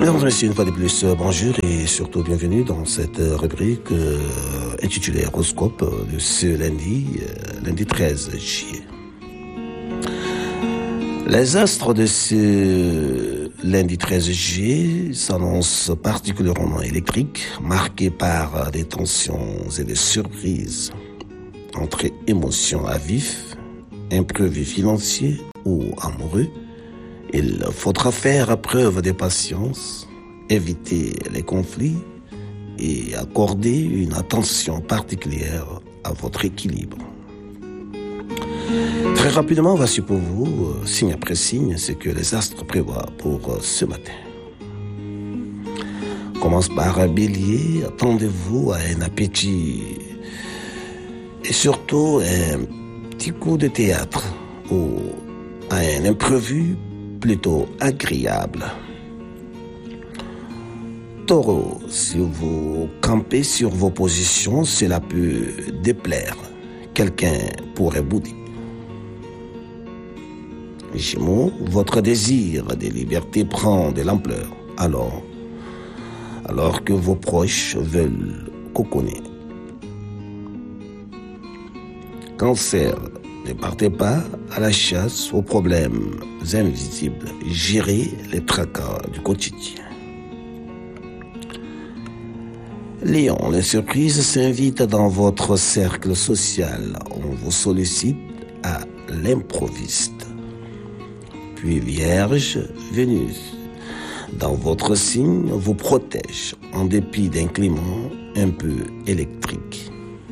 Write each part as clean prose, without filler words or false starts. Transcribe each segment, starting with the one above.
Mesdames et messieurs, une fois de plus, bonjour et surtout bienvenue dans cette rubrique intitulée Horoscope de ce lundi 13 juillet. Les astres de ce lundi 13 juillet s'annoncent particulièrement électriques, marqués par des tensions et des surprises entre émotions à vif, imprévus financiers ou amoureux. Il faudra faire preuve de patience, éviter les conflits et accorder une attention particulière à votre équilibre. Très rapidement, voici pour vous, signe après signe, ce que les astres prévoient pour ce matin. Commence par un bélier, attendez-vous à un appétit et surtout un petit coup de théâtre ou à un imprévu plutôt agréable. Taureau, si vous campez sur vos positions, cela peut déplaire. Quelqu'un pourrait bouder. Gémeaux, votre désir de liberté prend de l'ampleur. Alors que vos proches veulent cocooner. Cancer, ne partez pas à la chasse aux problèmes invisibles. Gérez les tracas du quotidien. Lion, les surprises s'invitent dans votre cercle social. On vous sollicite à l'improviste. Puis Vierge, Vénus, dans votre signe, vous protège en dépit d'un climat un peu électrique.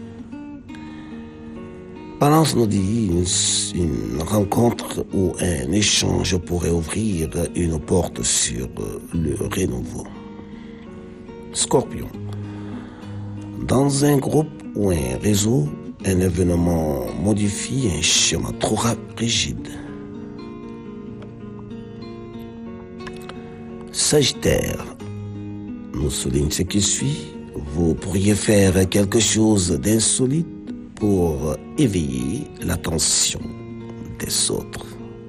Balance nous dit une rencontre ou un échange pourrait ouvrir une porte sur le renouveau. Scorpion, dans un groupe ou un réseau, un événement modifie un schéma trop rigide. Sagittaire, nous souligne ce qui suit. Vous pourriez faire quelque chose d'insolite pour éveiller l'attention des autres.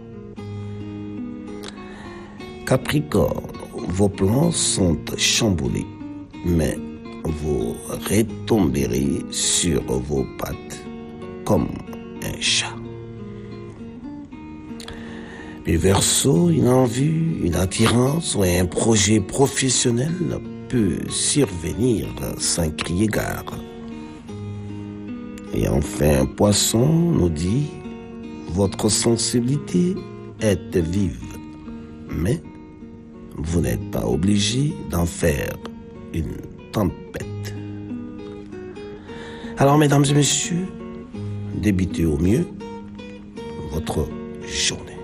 Capricorne, vos plans sont chamboulés, mais vous retomberez sur vos pattes comme un chat. Puis Verseau, une envie, une attirance ou un projet professionnel peut survenir sans crier gare. Et enfin, Poisson nous dit, votre sensibilité est vive, mais vous n'êtes pas obligé d'en faire une tempête. Alors, mesdames et messieurs, débutez au mieux votre journée.